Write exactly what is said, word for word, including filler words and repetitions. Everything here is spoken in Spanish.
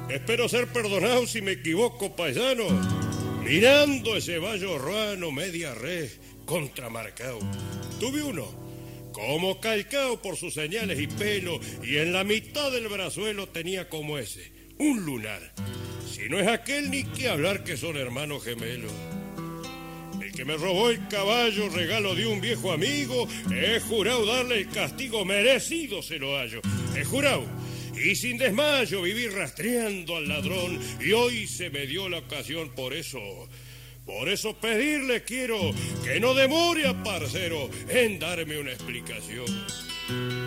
Espero ser perdonado si me equivoco, paisano. Mirando ese vallo ruano media res contramarcado, tuve uno, como calcao por sus señales y pelo, y en la mitad del brazuelo tenía como ese, un lunar. Si no es aquel, ni que hablar que son hermanos gemelos. El que me robó el caballo, regalo de un viejo amigo, he jurado darle el castigo merecido, se lo hallo. He jurado, y sin desmayo viví rastreando al ladrón, y hoy se me dio la ocasión, por eso, por eso pedirle quiero que no demore a parcero en darme una explicación.